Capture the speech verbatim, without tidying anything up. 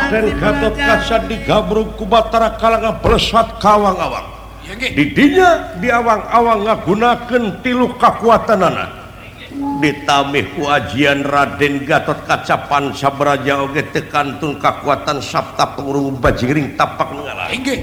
Raden Gatot Kaca digabruk ku Batara kalangan pelesat kawang-awang. Didinya di awang-awang ngagunakeun tilu kakuatanana. Ditamih ku ajian Raden Gatot Kaca Pancabraja oge teu kantun kakuatan sabta pengurung bajingring tapak ngalah. Inggih.